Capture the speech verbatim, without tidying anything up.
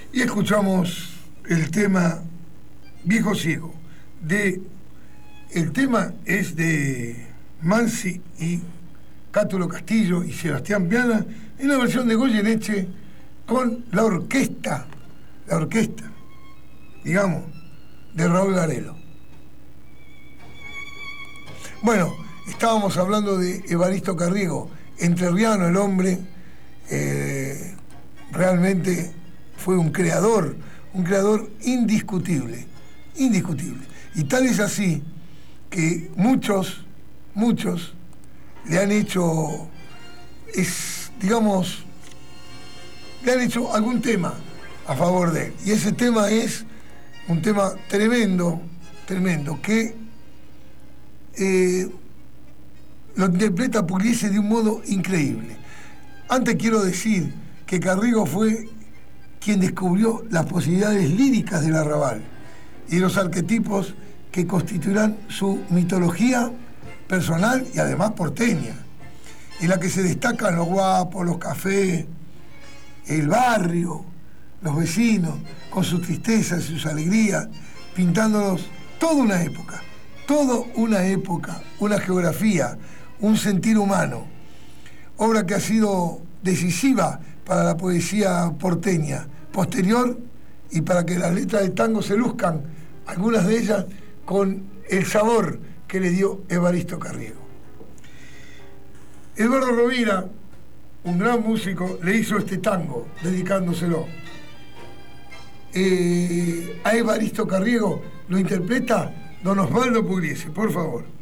Y escuchamos el tema Viejo Ciego. De, el tema es de Mansi y Cátulo Castillo y Sebastián Piana en la versión de Goyeneche con la orquesta, la orquesta, digamos, de Raúl Garelo. Bueno, estábamos hablando de Evaristo Carriego, entrerriano el hombre, eh, realmente fue un creador, un creador indiscutible, indiscutible. Y tal es así que muchos, muchos le han hecho, es, digamos, le han hecho algún tema a favor de él. Y ese tema es un tema tremendo, tremendo, que eh, lo interpreta Pugliese de un modo increíble. Antes quiero decir que Carriego fue quien descubrió las posibilidades líricas del arrabal y los arquetipos que constituirán su mitología personal y además porteña, en la que se destacan los guapos, los cafés, el barrio, los vecinos, con sus tristezas y sus alegrías, pintándolos toda una época, toda una época, una geografía, un sentir humano, obra que ha sido decisiva para la poesía porteña posterior y para que las letras de tango se luzcan, algunas de ellas con el sabor que le dio Evaristo Carriego. Eduardo Rovira, un gran músico, le hizo este tango, dedicándoselo. Eh, a Evaristo Carriego lo interpreta don Osvaldo Pugliese, por favor.